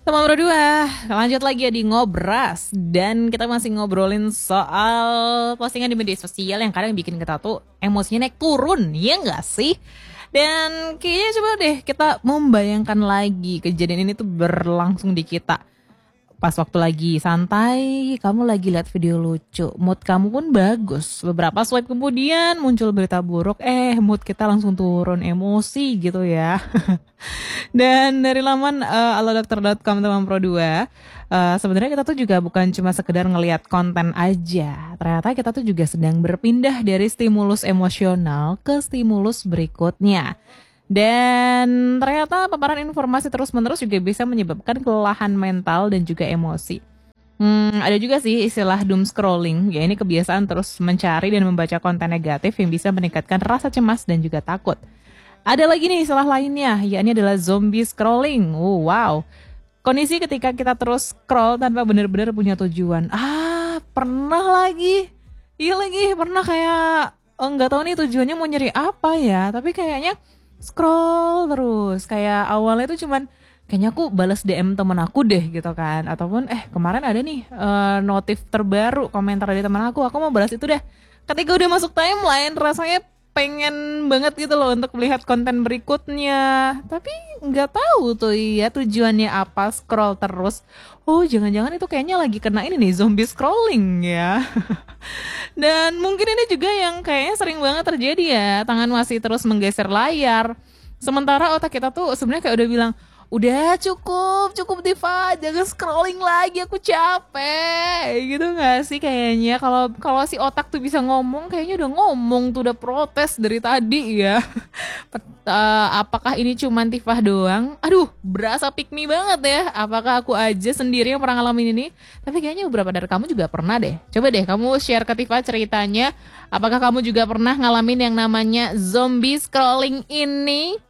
Teman berdua, lanjut lagi ya di Ngobras. Dan kita masih ngobrolin soal postingan di media sosial yang kadang bikin kita tuh emosinya naik turun, ya nggak sih? Dan kayaknya coba deh kita membayangkan lagi kejadian ini tuh berlangsung di kita. Pas waktu lagi santai, kamu lagi lihat video lucu, mood kamu pun bagus. Beberapa swipe kemudian muncul berita buruk, mood kita langsung turun, emosi gitu ya. Dan dari laman alodokter.com teman Pro 2, sebenarnya kita tuh juga bukan cuma sekedar ngelihat konten aja. Ternyata kita tuh juga sedang berpindah dari stimulus emosional ke stimulus berikutnya. Dan ternyata paparan informasi terus-menerus juga bisa menyebabkan kelelahan mental dan juga emosi. Ada juga sih istilah doom scrolling, ya ini kebiasaan terus mencari dan membaca konten negatif yang bisa meningkatkan rasa cemas dan juga takut. Ada lagi nih istilah lainnya, yakni adalah zombie scrolling. Oh, wow. Kondisi ketika kita terus scroll tanpa benar-benar punya tujuan. Pernah lagi. Iya lagi, pernah kayak nggak tahu nih tujuannya mau nyari apa ya, tapi kayaknya scroll terus. Kayak awalnya itu cuman kayaknya aku balas DM temen aku deh gitu kan, ataupun kemarin ada nih notif terbaru komentar dari teman aku mau balas itu deh. Ketika udah masuk timeline rasanya pengen banget gitu loh untuk melihat konten berikutnya, tapi nggak tahu tuh ya tujuannya apa, scroll terus. Oh, jangan-jangan itu kayaknya lagi kena ini nih, zombie scrolling ya. Dan mungkin ini juga yang kayaknya sering banget terjadi ya, tangan masih terus menggeser layar. Sementara otak kita tuh sebenarnya kayak udah bilang, udah cukup Diva, jangan scrolling lagi, aku capek. Gitu gak sih kayaknya? Kalau si otak tuh bisa ngomong, kayaknya udah ngomong tuh, udah protes dari tadi ya. Apakah ini cuma Tifah doang? Aduh, berasa pick me banget ya. Apakah aku aja sendiri yang pernah ngalamin ini? Tapi kayaknya beberapa dari kamu juga pernah deh. Coba deh kamu share ke Tifah ceritanya. Apakah kamu juga pernah ngalamin yang namanya zombie scrolling ini?